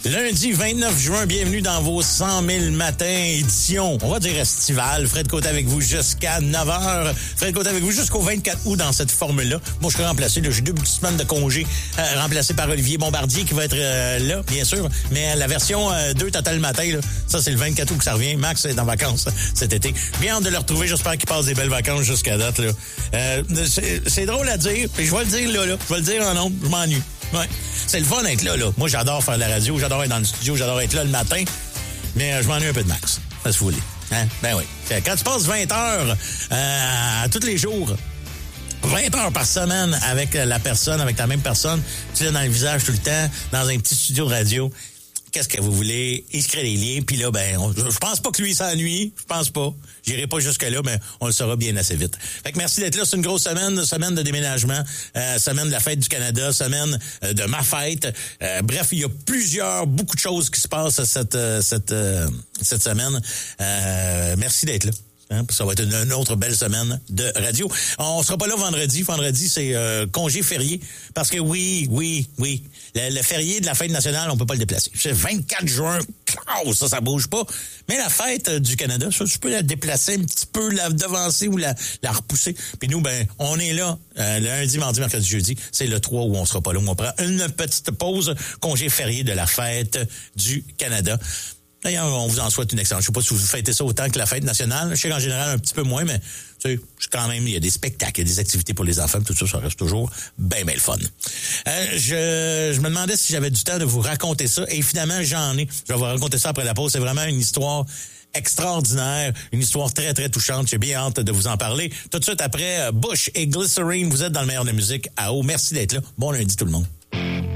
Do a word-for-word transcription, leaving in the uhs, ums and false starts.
Lundi vingt-neuf juin, bienvenue dans vos cent mille matins édition, on va dire estivale. Fred Côté avec vous jusqu'à neuf heures. Fred Côté avec vous jusqu'au vingt-quatre août dans cette formule-là. Moi, je serai remplacé. Là, j'ai deux petites semaines de congé euh, remplacé par Olivier Bombardier qui va être euh, là, bien sûr. Mais la version euh, deux Total Matin, là, ça, c'est le vingt-quatre août que ça revient. Max est en vacances cet été. Bien hâte de le retrouver. J'espère qu'il passe des belles vacances jusqu'à date. Là. Euh, c'est, c'est drôle à dire. Puis je vais le dire là, là. Je vais le dire en nombre. Je m'ennuie. Ouais. C'est le fun d'être là, là. Moi, j'adore faire de la radio, j'adore être dans le studio, j'adore être là le matin. Mais euh, je m'ennuie un peu de Max. Ça se fout. Hein? Ben oui. Quand tu passes vingt heures euh, tous les jours, vingt heures par semaine avec la personne, avec la même personne, tu l'as dans le visage tout le temps, dans un petit studio de radio, qu'est-ce que vous voulez? Il se crée des liens, puis là, ben, on, je pense pas que lui s'ennuie. Je pense pas. J'irai pas jusque-là, mais on le saura bien assez vite. Fait que merci d'être là. C'est une grosse semaine, semaine de déménagement, euh, semaine de la fête du Canada, semaine euh, de ma fête. Euh, bref, il y a plusieurs, beaucoup de choses qui se passent cette euh, cette euh, cette semaine. Euh, merci d'être là. Hein, ça va être une, une autre belle semaine de radio. On sera pas là vendredi. Vendredi, c'est euh, congé férié. Parce que oui, oui, oui. Le, le férié de la fête nationale, on peut pas le déplacer. C'est vingt-quatre juin. Oh, ça, ça bouge pas. Mais la fête du Canada, ça, tu peux la déplacer un petit peu, la devancer ou la, la repousser. Puis nous, ben, on est là euh, lundi, mardi, mercredi, jeudi. C'est le trois où on sera pas là. Où on prend une petite pause, congé férié de la fête du Canada. D'ailleurs, on vous en souhaite une excellente. Je sais pas si vous fêtez ça autant que la fête nationale. Je sais qu'en général, un petit peu moins, mais tu sais, quand même, il y a des spectacles, il y a des activités pour les enfants, tout ça, ça reste toujours bien, bien le fun. Euh, je, je me demandais si j'avais du temps de vous raconter ça, et finalement, j'en ai. Je vais vous raconter ça après la pause. C'est vraiment une histoire extraordinaire, une histoire très, très touchante. J'ai bien hâte de vous en parler. Tout de suite après, Bush et Glycerine, vous êtes dans le meilleur de la musique à eau. Merci d'être là. Bon lundi tout le monde.